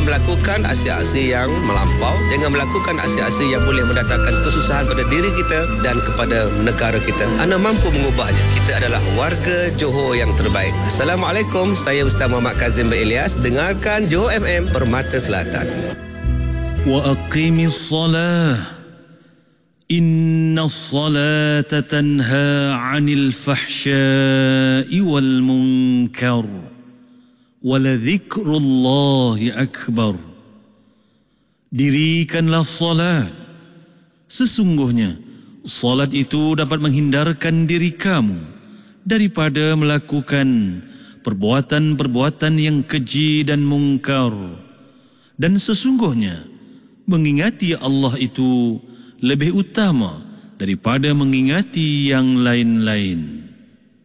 Jangan melakukan aksi-aksi yang melampau. Jangan melakukan aksi-aksi yang boleh mendatangkan kesusahan pada diri kita dan kepada negara kita. Anda mampu mengubahnya. Kita adalah warga Johor yang terbaik. Assalamualaikum. Saya Ustaz Muhammad Kazim Ilyas. Dengarkan Johor FM Permata Selatan. Wa aqimis salah. Inna salata tanha 'anil fahsya'i wal munkar. Waladhikrullahi akbar. Dirikanlah salat. Sesungguhnya salat itu dapat menghindarkan diri kamu daripada melakukan perbuatan-perbuatan yang keji dan mungkar. Dan sesungguhnya mengingati Allah itu lebih utama daripada mengingati yang lain-lain.